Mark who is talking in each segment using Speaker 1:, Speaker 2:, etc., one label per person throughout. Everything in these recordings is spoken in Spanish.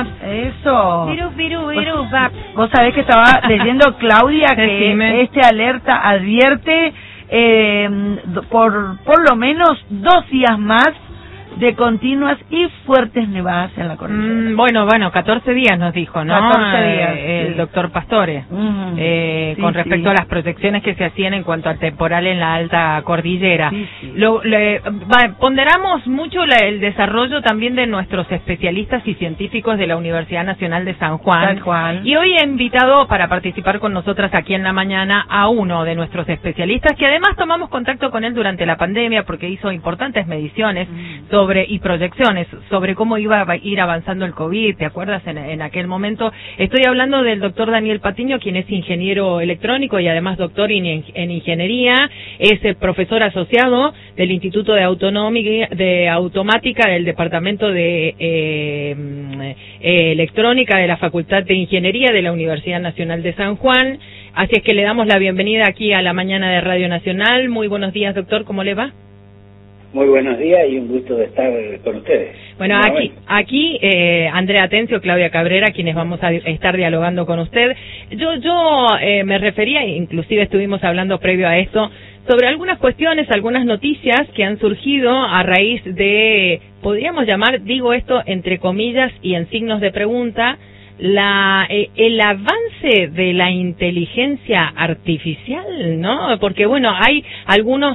Speaker 1: bap.
Speaker 2: Eso.
Speaker 1: Viru, bap.
Speaker 2: Vos sabés que estaba leyendo, Claudia, que
Speaker 1: Decime.
Speaker 2: este alerta advierte por lo menos 2 días más de continuas y fuertes nevadas en la cordillera.
Speaker 1: Bueno, 14 días nos dijo, ¿no?
Speaker 2: 14 días,
Speaker 1: el
Speaker 2: sí.
Speaker 1: doctor Pastore,
Speaker 2: Sí,
Speaker 1: con respecto
Speaker 2: sí.
Speaker 1: a las proyecciones que se hacían en cuanto al temporal en la alta cordillera.
Speaker 2: Sí, sí.
Speaker 1: Ponderamos mucho el desarrollo también de nuestros especialistas y científicos de la Universidad Nacional de San Juan. Y hoy he invitado para participar con nosotras aquí en la mañana a uno de nuestros especialistas, que además tomamos contacto con él durante la pandemia porque hizo importantes mediciones y proyecciones sobre cómo iba a ir avanzando el COVID. ¿Te acuerdas en aquel momento? Estoy hablando del doctor Daniel Patiño, quien es ingeniero electrónico y además doctor en ingeniería. Es el profesor asociado del Instituto de Automática del Departamento de Electrónica de la Facultad de Ingeniería de la Universidad Nacional de San Juan. Así es que le damos la bienvenida aquí a la mañana de Radio Nacional. Muy buenos días, doctor, ¿cómo le va?
Speaker 3: Muy buenos días y un gusto de estar con ustedes.
Speaker 1: Bueno, aquí Andrea Atencio, Claudia Cabrera, quienes vamos a estar dialogando con usted. Yo me refería, inclusive estuvimos hablando previo a esto, sobre algunas cuestiones, algunas noticias que han surgido a raíz de, podríamos llamar, digo esto entre comillas y en signos de pregunta, el avance de la inteligencia artificial, ¿no? Porque bueno, hay algunos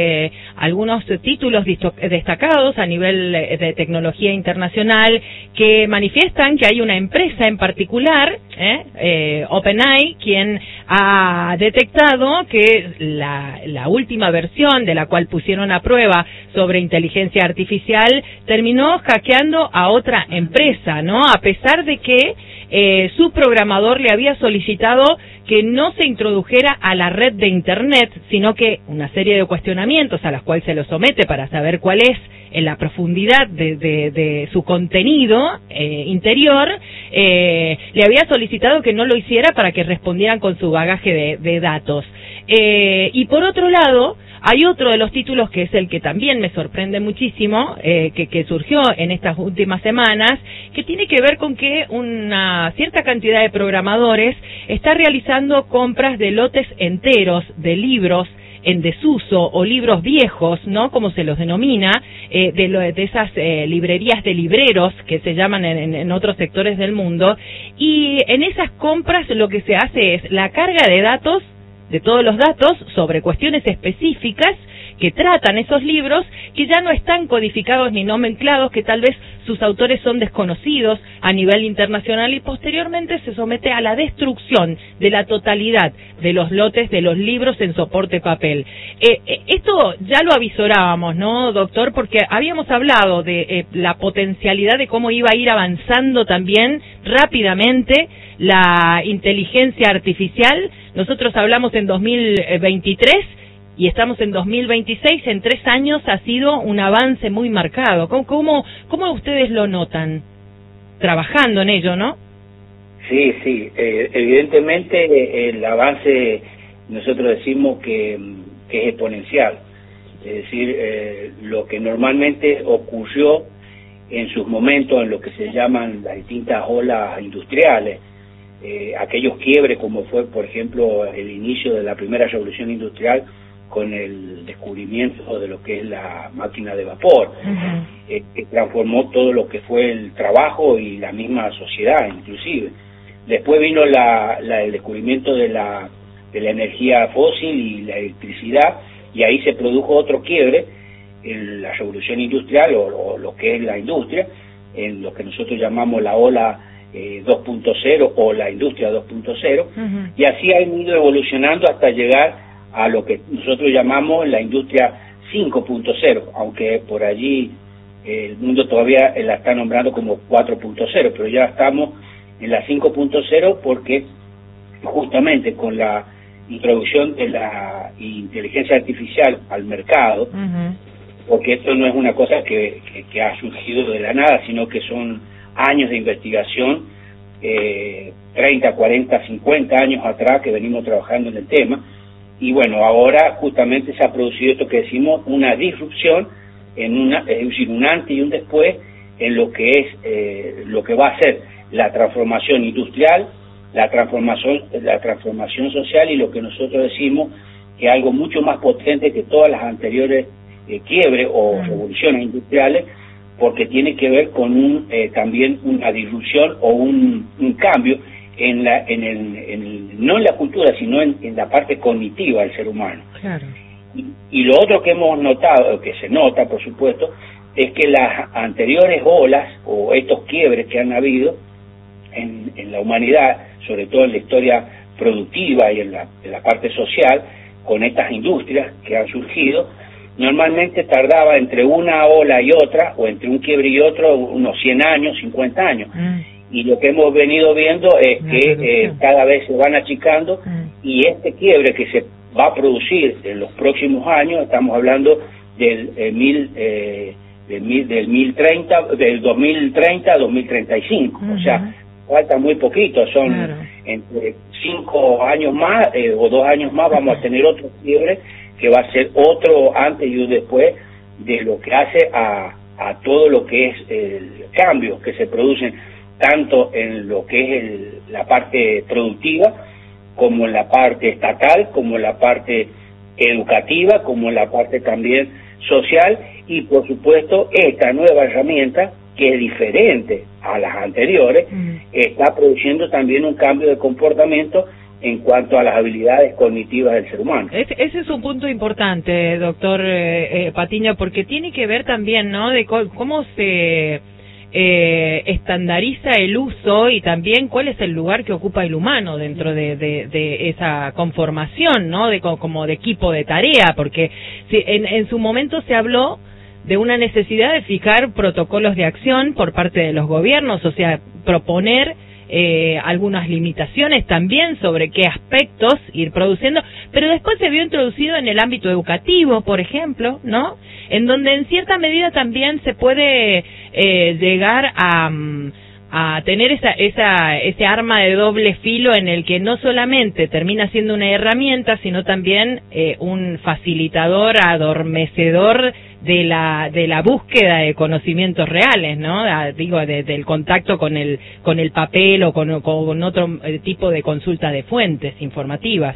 Speaker 1: títulos destacados a nivel de tecnología internacional que manifiestan que hay una empresa en particular, OpenAI, quien ha detectado que la última versión de la cual pusieron a prueba sobre inteligencia artificial terminó hackeando a otra empresa, ¿no? A pesar de que su programador le había solicitado que no se introdujera a la red de Internet, sino que una serie de cuestionamientos a los cuales se lo somete para saber cuál es la profundidad de su contenido interior, le había solicitado que no lo hiciera para que respondieran con su bagaje de datos. Y por otro lado, hay otro de los títulos que es el que también me sorprende muchísimo, que surgió en estas últimas semanas, que tiene que ver con que una cierta cantidad de programadores está realizando compras de lotes enteros de libros en desuso o libros viejos, ¿no? Como se los denomina, de esas librerías de libreros que se llaman en otros sectores del mundo. Y en esas compras lo que se hace es la carga de datos, de todos los datos sobre cuestiones específicas que tratan esos libros, que ya no están codificados ni nomenclados, que tal vez sus autores son desconocidos a nivel internacional, y posteriormente se somete a la destrucción de la totalidad de los lotes de los libros en soporte papel. Esto ya lo avisorábamos, ¿no, doctor? Porque habíamos hablado de la potencialidad de cómo iba a ir avanzando también rápidamente la inteligencia artificial. Nosotros hablamos en 2023 y estamos en 2026, en 3 años ha sido un avance muy marcado. ¿Cómo ustedes lo notan? Trabajando en ello, ¿no?
Speaker 3: Sí, evidentemente el avance, nosotros decimos que es exponencial. Es decir, lo que normalmente ocurrió en sus momentos en lo que se llaman las distintas olas industriales, aquellos quiebres como fue, por ejemplo, el inicio de la primera revolución industrial con el descubrimiento de lo que es la máquina de vapor, que transformó todo lo que fue el trabajo y la misma sociedad inclusive. Después vino el descubrimiento de la energía fósil y la electricidad, y ahí se produjo otro quiebre en la revolución industrial o lo que es la industria, en lo que nosotros llamamos la ola 2.0 o la industria 2.0, y así ha ido evolucionando hasta llegar a lo que nosotros llamamos la industria 5.0, aunque por allí el mundo todavía la está nombrando como 4.0, pero ya estamos en la 5.0 porque justamente con la introducción de la inteligencia artificial al mercado, porque esto no es una cosa que ha surgido de la nada, sino que son años de investigación, 30, 40, 50 años atrás que venimos trabajando en el tema. Y bueno, ahora justamente se ha producido esto que decimos una disrupción, es decir, un antes y un después en lo que es lo que va a ser la transformación industrial, la transformación social y lo que nosotros decimos que es algo mucho más potente que todas las anteriores quiebres o revoluciones industriales, porque tiene que ver con también una disrupción o un cambio no en la cultura, sino en la parte cognitiva del ser humano.
Speaker 1: Claro.
Speaker 3: Y lo otro que hemos notado, que se nota por supuesto, es que las anteriores olas o estos quiebres que han habido en la humanidad, sobre todo en la historia productiva y en la parte social, con estas industrias que han surgido, normalmente tardaba entre una ola y otra, o entre un quiebre y otro, unos 100 años, 50 años. Y lo que hemos venido viendo es que cada vez se van achicando, y este quiebre que se va a producir en los próximos años, estamos hablando del 2030 a 2035, o sea, falta muy poquito, son entre 5 años más o 2 años más vamos a tener otro quiebre que va a ser otro antes y un después de lo que hace a todo lo que es el cambio que se producen tanto en lo que es la parte productiva, como en la parte estatal, como en la parte educativa, como en la parte también social, y por supuesto esta nueva herramienta, que es diferente a las anteriores, está produciendo también un cambio de comportamiento en cuanto a las habilidades cognitivas del ser humano.
Speaker 1: Ese es un punto importante, doctor Patiño, porque tiene que ver también, ¿no?, de cómo se estandariza el uso y también cuál es el lugar que ocupa el humano dentro de esa conformación, ¿no?, como de equipo de tarea, porque en su momento se habló de una necesidad de fijar protocolos de acción por parte de los gobiernos, o sea, proponer algunas limitaciones también sobre qué aspectos ir produciendo, pero después se vio introducido en el ámbito educativo, por ejemplo, ¿no?, en donde en cierta medida también se puede llegar a tener ese arma de doble filo en el que no solamente termina siendo una herramienta, sino también un facilitador, adormecedor de la búsqueda de conocimientos reales, ¿no? Del contacto con el papel o con otro tipo de consulta de fuentes informativas.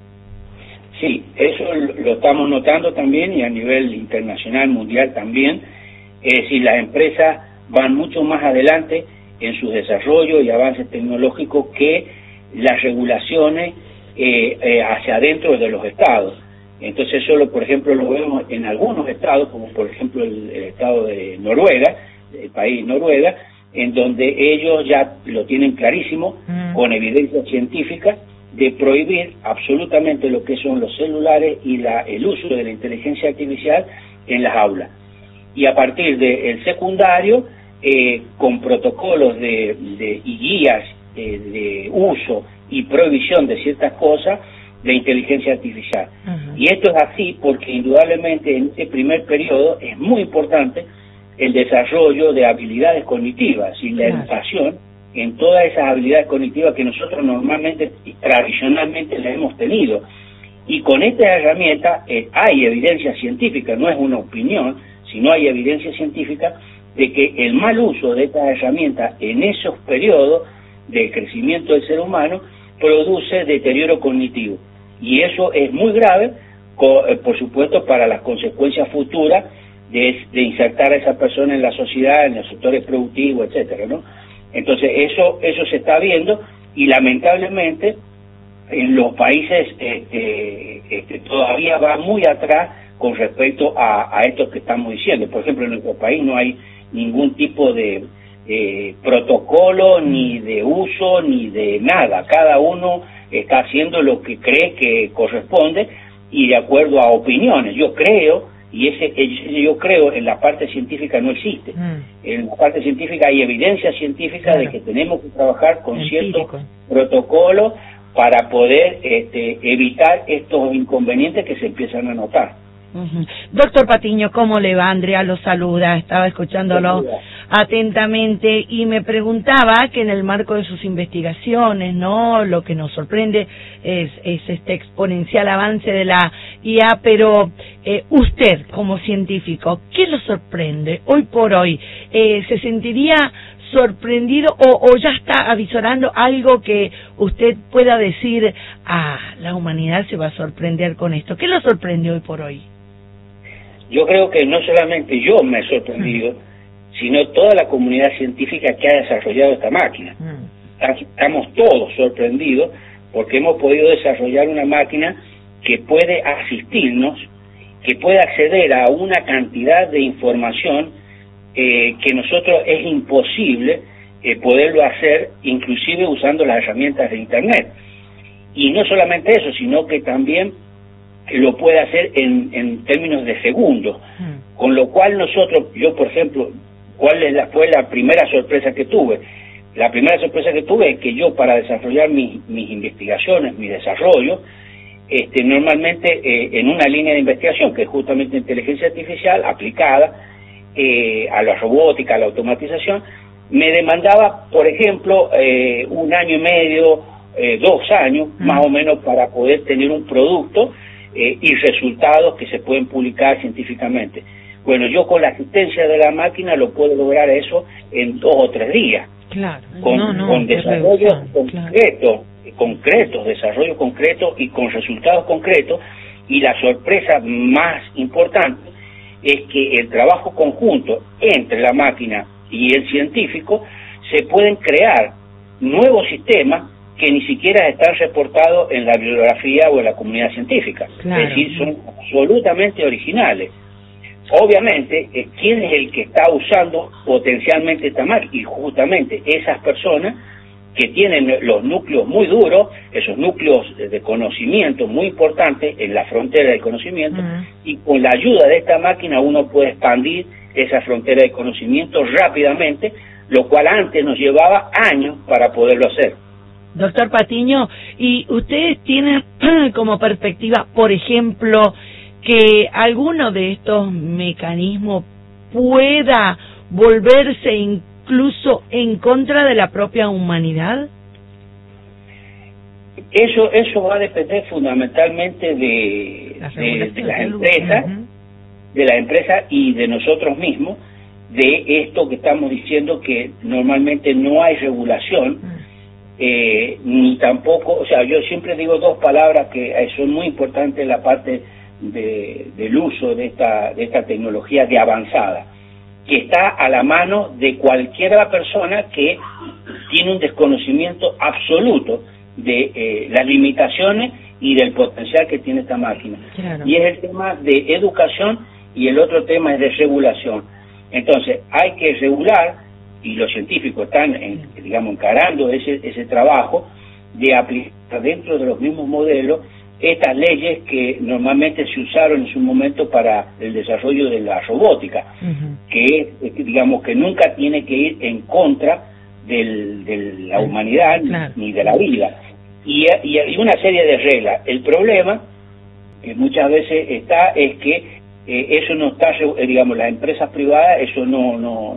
Speaker 3: Sí, eso lo estamos notando también, y a nivel internacional, mundial también. Es decir, las empresas van mucho más adelante en su desarrollo y avances tecnológicos que las regulaciones hacia adentro de los estados. Entonces eso, por ejemplo, lo vemos en algunos estados, como por ejemplo el estado de Noruega, el país Noruega, en donde ellos ya lo tienen clarísimo, con evidencia científica, de prohibir absolutamente lo que son los celulares y el uso de la inteligencia artificial en las aulas. Y a partir del secundario, con protocolos y guías de uso y prohibición de ciertas cosas, de inteligencia artificial. Y esto es así porque indudablemente en este primer periodo es muy importante el desarrollo de habilidades cognitivas y la educación en todas esas habilidades cognitivas que nosotros normalmente y tradicionalmente las hemos tenido. Y con esta herramienta hay evidencia científica, no es una opinión, sino hay evidencia científica de que el mal uso de estas herramientas en esos periodos del crecimiento del ser humano produce deterioro cognitivo. Y eso es muy grave, por supuesto, para las consecuencias futuras de insertar a esa persona en la sociedad, en los sectores productivos, etcétera, ¿no? Entonces eso se está viendo, y lamentablemente en los países todavía va muy atrás con respecto a esto que estamos diciendo. Por ejemplo, en nuestro país no hay ningún tipo de protocolo, ni de uso, ni de nada. Cada uno está haciendo lo que cree que corresponde y de acuerdo a opiniones. Yo creo, yo creo en la parte científica no existe. En la parte científica hay evidencia científica de que tenemos que trabajar con ciertos protocolos para poder evitar estos inconvenientes que se empiezan a notar.
Speaker 2: Doctor Patiño, ¿cómo le va? Andrea lo saluda, estaba escuchándolo atentamente y me preguntaba que en el marco de sus investigaciones, ¿no? Lo que nos sorprende es este exponencial avance de la IA, pero usted como científico, ¿qué lo sorprende hoy por hoy? ¿Se sentiría sorprendido o ya está avisorando algo que usted pueda decir, la humanidad se va a sorprender con esto? ¿Qué lo sorprende hoy por hoy?
Speaker 3: Yo creo que no solamente yo me he sorprendido, sino toda la comunidad científica que ha desarrollado esta máquina. Estamos todos sorprendidos porque hemos podido desarrollar una máquina que puede asistirnos, que puede acceder a una cantidad de información que nosotros es imposible poderlo hacer, inclusive usando las herramientas de Internet. Y no solamente eso, sino que también lo puede hacer en términos de segundos, con lo cual yo por ejemplo, fue la primera sorpresa que tuve? La primera sorpresa que tuve es que yo, para desarrollar mis investigaciones, mi desarrollo, normalmente en una línea de investigación que es justamente inteligencia artificial aplicada a la robótica, a la automatización, me demandaba, por ejemplo, 1 año y medio, 2 años, más o menos, para poder tener un producto y resultados que se pueden publicar científicamente. Bueno, yo con la asistencia de la máquina lo puedo lograr eso en 2 o 3 días.
Speaker 1: Claro.
Speaker 3: Con desarrollo concretos, desarrollo concreto y con resultados concretos. Y la sorpresa más importante es que el trabajo conjunto entre la máquina y el científico se pueden crear nuevos sistemas que ni siquiera están reportados en la bibliografía o en la comunidad científica.
Speaker 1: Claro.
Speaker 3: Es decir, son absolutamente originales. Obviamente, ¿quién es el que está usando potencialmente esta máquina? Y justamente esas personas que tienen los núcleos muy duros, esos núcleos de conocimiento muy importantes en la frontera del conocimiento, y con la ayuda de esta máquina uno puede expandir esa frontera de conocimiento rápidamente, lo cual antes nos llevaba años para poderlo hacer.
Speaker 2: Doctor Patiño, ¿y ustedes tienen como perspectiva, por ejemplo, que alguno de estos mecanismos pueda volverse incluso en contra de la propia humanidad?
Speaker 3: Eso va a depender fundamentalmente de las empresas, de las empresas y de nosotros mismos, de esto que estamos diciendo, que normalmente no hay regulación, ni tampoco, o sea, yo siempre digo 2 palabras que son muy importantes en la parte del uso de esta tecnología de avanzada, que está a la mano de cualquier persona que tiene un desconocimiento absoluto de las limitaciones y del potencial que tiene esta máquina. Claro. Y es el tema de educación y el otro tema es de regulación. Entonces, hay que regular, y los científicos están, encarando ese trabajo de aplicar dentro de los mismos modelos estas leyes que normalmente se usaron en su momento para el desarrollo de la robótica, que que nunca tiene que ir en contra de la humanidad, claro, ni de la vida. Y una serie de reglas. El problema que muchas veces es que eso no está, las empresas privadas, eso no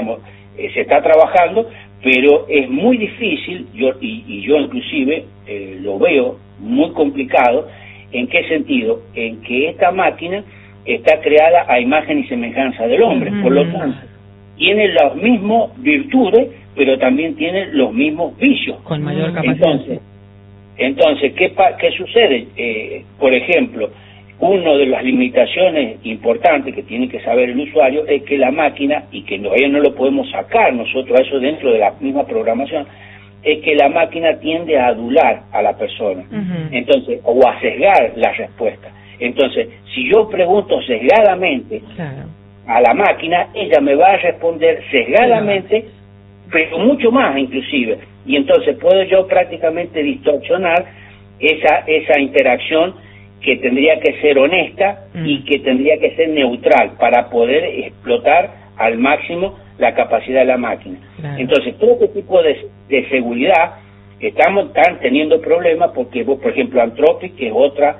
Speaker 3: se está trabajando, pero es muy difícil, yo inclusive lo veo muy complicado. ¿En qué sentido? En que esta máquina está creada a imagen y semejanza del hombre, por lo tanto tiene las mismas virtudes, pero también tiene los mismos vicios.
Speaker 1: Con mayor capacidad.
Speaker 3: Entonces ¿qué sucede? Por ejemplo, una de las limitaciones importantes que tiene que saber el usuario es que la máquina, y que todavía no lo podemos sacar nosotros a eso dentro de la misma programación, es que la máquina tiende a adular a la persona, entonces, o a sesgar la respuesta. Entonces, si yo pregunto sesgadamente a la máquina, ella me va a responder sesgadamente, pero mucho más inclusive, y entonces puedo yo prácticamente distorsionar esa interacción que tendría que ser honesta y que tendría que ser neutral para poder explotar al máximo la capacidad de la máquina. Entonces, todo este tipo de seguridad están teniendo problemas porque, por ejemplo, Anthropic, que es otra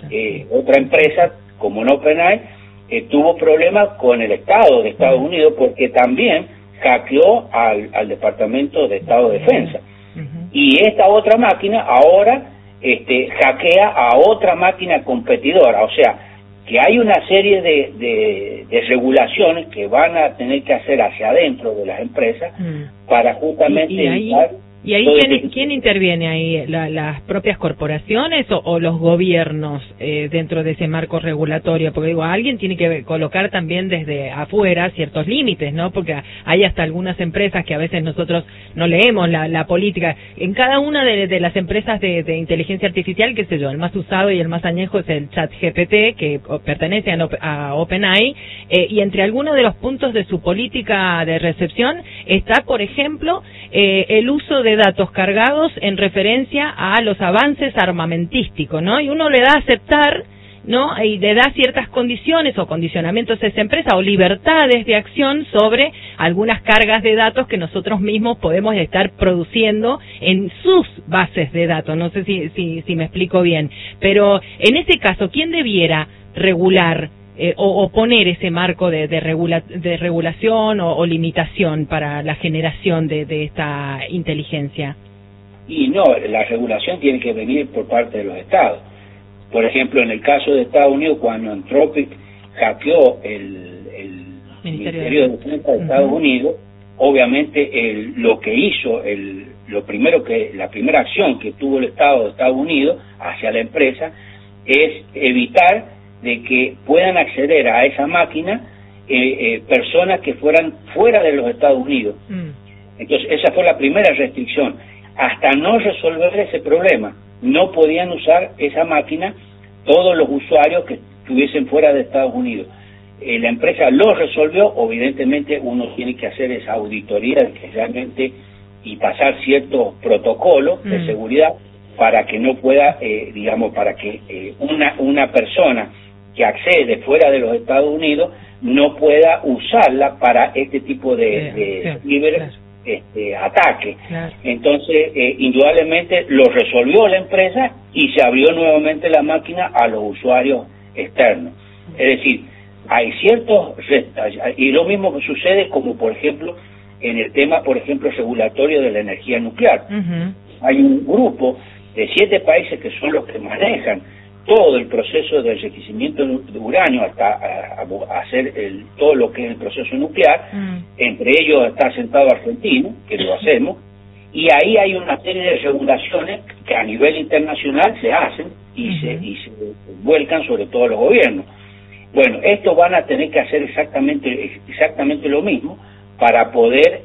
Speaker 3: empresa como OpenAI, tuvo problemas con el Estado de Estados Unidos porque también hackeó al Departamento de Estado de Defensa. Y esta otra máquina ahora hackea a otra máquina competidora. O sea, que hay una serie de regulaciones que van a tener que hacer hacia adentro de las empresas para justamente evitar.
Speaker 1: ¿Y ahí quién interviene ahí? ¿Las propias corporaciones o los gobiernos dentro de ese marco regulatorio? Porque digo, alguien tiene que colocar también desde afuera ciertos límites, ¿no? Porque hay hasta algunas empresas que a veces nosotros no leemos la política. En cada una de las empresas de inteligencia artificial, qué sé yo, el más usado y el más añejo es el ChatGPT, que pertenece a OpenAI, y entre algunos de los puntos de su política de recepción está, por ejemplo, el uso de datos cargados en referencia a los avances armamentísticos, ¿no? Y uno le da a aceptar, ¿no? Y le da ciertas condiciones o condicionamientos a esa empresa o libertades de acción sobre algunas cargas de datos que nosotros mismos podemos estar produciendo en sus bases de datos. No sé si me explico bien. Pero en ese caso, ¿quién debiera regular o poner ese marco de regulación o limitación para la generación de esta inteligencia?
Speaker 3: Y no, la regulación tiene que venir por parte de los estados. Por ejemplo, en el caso de Estados Unidos, cuando Anthropic hackeó el Ministerio de Defensa de Estados Unidos, obviamente lo que hizo, la primera acción que tuvo el Estado de Estados Unidos hacia la empresa es evitar de que puedan acceder a esa máquina personas que fueran fuera de los Estados Unidos. Entonces, esa fue la primera restricción. Hasta no resolver ese problema, no podían usar esa máquina todos los usuarios que estuviesen fuera de Estados Unidos. La empresa lo resolvió. Evidentemente uno tiene que hacer esa auditoría de que realmente y pasar ciertos protocolos de seguridad para que no pueda, para que una persona que accede fuera de los Estados Unidos no pueda usarla para este tipo de ataque. Entonces, indudablemente lo resolvió la empresa y se abrió nuevamente la máquina a los usuarios externos. Es decir, hay ciertos y lo mismo sucede como por ejemplo en el tema, por ejemplo, regulatorio de la energía nuclear. Hay un grupo de 7 países que son los que manejan todo el proceso de enriquecimiento de uranio hasta hacer todo lo que es el proceso nuclear. Entre ellos está sentado Argentina, que lo hacemos, y ahí hay una serie de regulaciones que a nivel internacional se hacen y se vuelcan sobre todos los gobiernos. Bueno, estos van a tener que hacer exactamente lo mismo para poder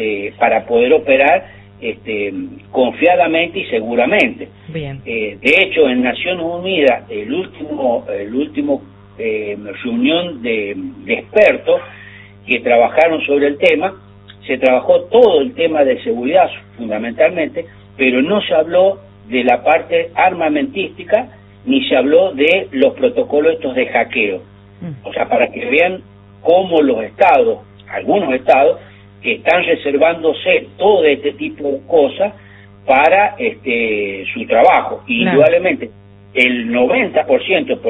Speaker 3: operar confiadamente y seguramente.
Speaker 1: Bien.
Speaker 3: De hecho, en Naciones Unidas, el último reunión de expertos que trabajaron sobre el tema, se trabajó todo el tema de seguridad fundamentalmente, pero no se habló de la parte armamentística ni se habló de los protocolos estos de hackeo. O sea, para que vean cómo algunos estados están reservándose todo este tipo de cosas para su trabajo. Indudablemente, el 90%,